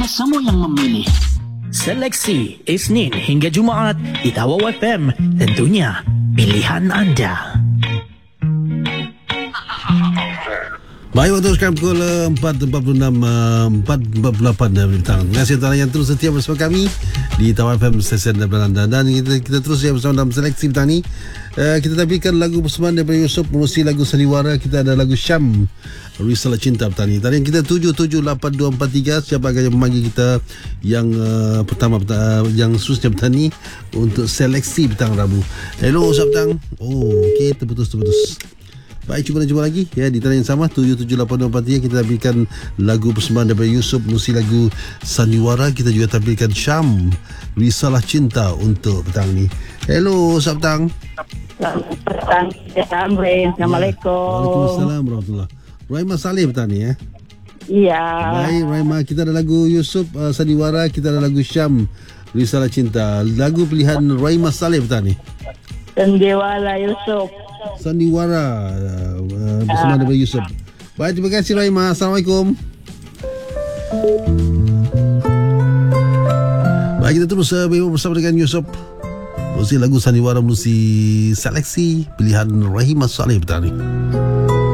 Semua yang memilih. Seleksi Isnin hingga Jumaat di Tawau FM. Tentunya pilihan anda. Baik, waktu sekarang pukul 4.46, 4.48 petang. Terima kasih tuan yang terus setia bersama kami di Tawau FM stesen daripada anda. Dan kita terus bersama dalam seleksi petang ni. Kita tampilkan lagu persembahan daripada Yusof, melalui lagu Sandiwara. Kita ada lagu Syam, Risalah Cinta petang ni. Tadi kita 778243. Siapa akan yang memanggil kita yang pertama yang khususnya petang ni untuk seleksi petang Rabu. Hello, selamat petang. Oh, okey, terputus. Baik, cuba lagi ya di tanah yang sama 778243. Kita tampilkan lagu persembahan daripada Yusof, melalui lagu Sandiwara. Kita juga tampilkan Syam, Risalah Cinta untuk petang ni. Hello, selamat petang. Selamat petang. Assalamualaikum. Waalaikumsalam warahmatullahi. Raima Saleh petang ni ya. Iya. Baik Raima, kita ada lagu Yusof, Sandiwara, kita ada lagu Syam, Risalah Cinta. Lagu pilihan Raima Saleh petang ni. Sandiwara Yusof. Sandiwara bersama dengan Yusof. Baik, terima kasih Raima. Assalamualaikum. Baik, kita terus bersama dengan Yusof. Melalui lagu Sandiwara, melalui seleksi pilihan Rahimah Saleh petang ni.